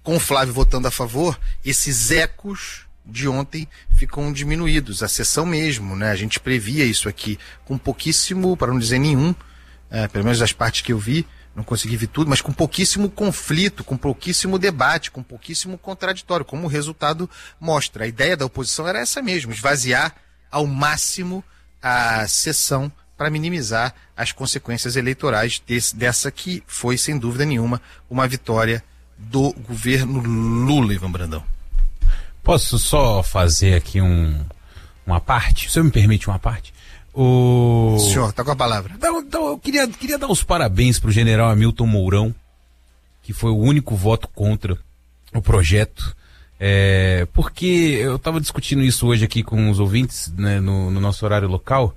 com o Flávio votando a favor, esses ecos de ontem ficam diminuídos, a sessão mesmo, né? A gente previa isso aqui com pouquíssimo, para não dizer nenhum, pelo menos das partes que eu vi, não consegui ver tudo, mas com pouquíssimo conflito, com pouquíssimo debate, com pouquíssimo contraditório, como o resultado mostra. A ideia da oposição era essa mesmo, esvaziar ao máximo a sessão para minimizar as consequências eleitorais dessa que foi, sem dúvida nenhuma, uma vitória do governo Lula, Ivan Brandão. Posso só fazer aqui uma parte? O senhor me permite uma parte? O senhor, tá com a palavra. Então, eu queria dar os parabéns para o general Hamilton Mourão, que foi o único voto contra o projeto, porque eu estava discutindo isso hoje aqui com os ouvintes, né, no nosso horário local,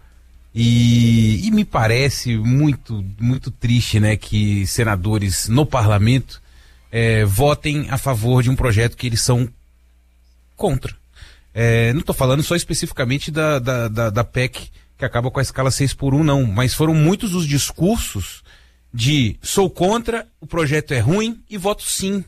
e me parece muito, muito triste, né, que senadores no parlamento votem a favor de um projeto que eles são contra. Não estou falando só especificamente da PEC que acaba com a escala 6x1, não, mas foram muitos os discursos de sou contra, o projeto é ruim e voto sim.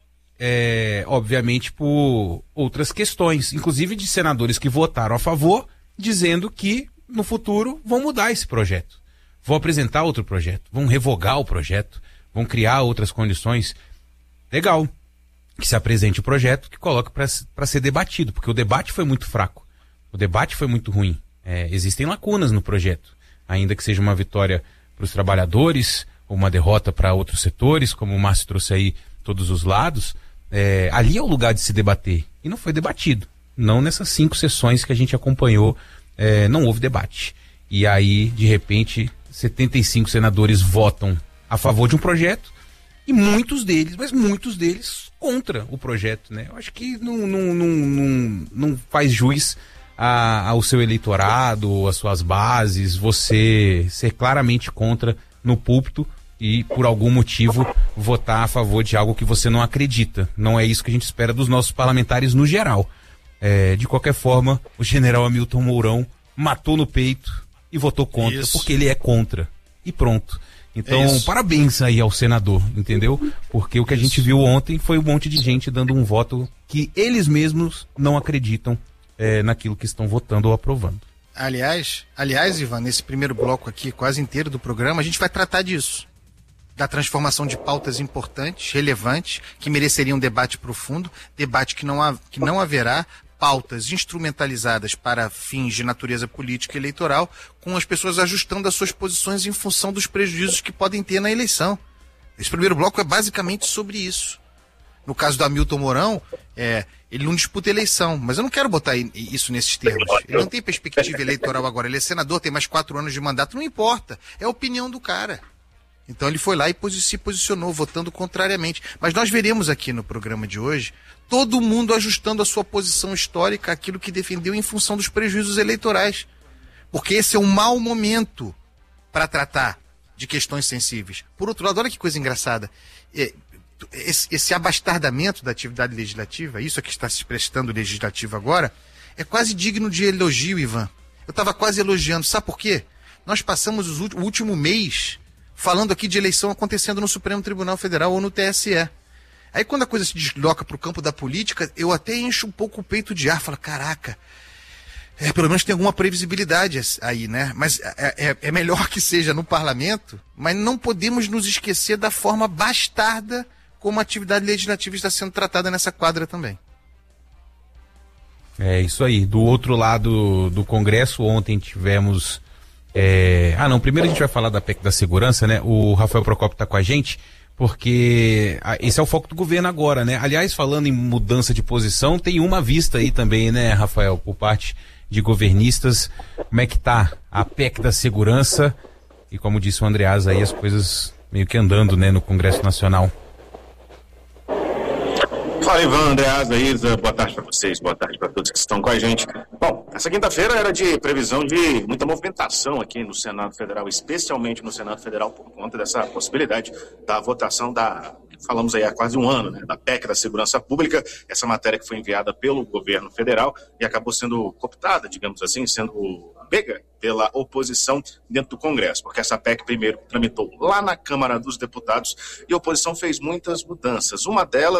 Obviamente por outras questões, inclusive de senadores que votaram a favor, dizendo que no futuro vão mudar esse projeto, vão apresentar outro projeto, vão revogar o projeto, vão criar outras condições. Legal que se apresente o projeto, que coloque para ser debatido, porque o debate foi muito fraco, o debate foi muito ruim. Existem lacunas no projeto, ainda que seja uma vitória para os trabalhadores, ou uma derrota para outros setores, como o Márcio trouxe aí todos os lados, ali é o lugar de se debater, e não foi debatido, não nessas 5 sessões que a gente acompanhou, não houve debate, e aí de repente 75 senadores votam a favor de um projeto, e muitos deles contra o projeto, né? Eu acho que não faz jus ao seu eleitorado, às suas bases, você ser claramente contra no púlpito e, por algum motivo, votar a favor de algo que você não acredita. Não é isso que a gente espera dos nossos parlamentares no geral. De qualquer forma, o general Hamilton Mourão matou no peito e votou contra, porque ele é contra. E pronto. Então, parabéns aí ao senador, entendeu? Porque o que a gente viu ontem foi um monte de gente dando um voto que eles mesmos não acreditam naquilo que estão votando ou aprovando. Aliás, Ivan, nesse primeiro bloco aqui, quase inteiro do programa, a gente vai tratar disso. Da transformação de pautas importantes, relevantes, que mereceriam um debate profundo, debate que não haverá, pautas instrumentalizadas para fins de natureza política e eleitoral, com as pessoas ajustando as suas posições em função dos prejuízos que podem ter na eleição. Esse primeiro bloco é basicamente sobre isso. No caso do Hamilton Mourão, ele não disputa eleição, mas eu não quero botar isso nesses termos. Ele não tem perspectiva eleitoral agora, ele é senador, tem mais 4 anos de mandato, não importa, é a opinião do cara. Então ele foi lá e se posicionou, votando contrariamente. Mas nós veremos aqui no programa de hoje, todo mundo ajustando a sua posição histórica àquilo que defendeu em função dos prejuízos eleitorais. Porque esse é um mau momento para tratar de questões sensíveis. Por outro lado, olha que coisa engraçada, esse abastardamento da atividade legislativa, isso que está se prestando legislativo agora, é quase digno de elogio, Ivan. Eu estava quase elogiando, sabe por quê? Nós passamos o último mês falando aqui de eleição acontecendo no Supremo Tribunal Federal ou no TSE. Aí quando a coisa se desloca para o campo da política, eu até encho um pouco o peito de ar, falo, caraca, pelo menos tem alguma previsibilidade aí, né? Mas é melhor que seja no parlamento, mas não podemos nos esquecer da forma bastarda como a atividade legislativa está sendo tratada nessa quadra também. É isso aí. Do outro lado do Congresso, ontem tivemos... primeiro a gente vai falar da PEC da segurança, né? O Rafael Procópio está com a gente, porque esse é o foco do governo agora, né? Aliás, falando em mudança de posição, tem uma vista aí também, né, Rafael, por parte de governistas. Como é que tá a PEC da segurança? E como disse o Andreas aí, as coisas meio que andando, né, no Congresso Nacional. Fala, Ivan, Andreasa, Isa, boa tarde para vocês, boa tarde para todos que estão com a gente. Bom, essa quinta-feira era de previsão de muita movimentação aqui no Senado Federal, especialmente no Senado Federal, por conta dessa possibilidade da votação falamos aí há quase um ano, né, da PEC da Segurança Pública, essa matéria que foi enviada pelo governo federal e acabou sendo cooptada, digamos assim, sendo pega pela oposição dentro do Congresso, porque essa PEC primeiro tramitou lá na Câmara dos Deputados e a oposição fez muitas mudanças. Uma delas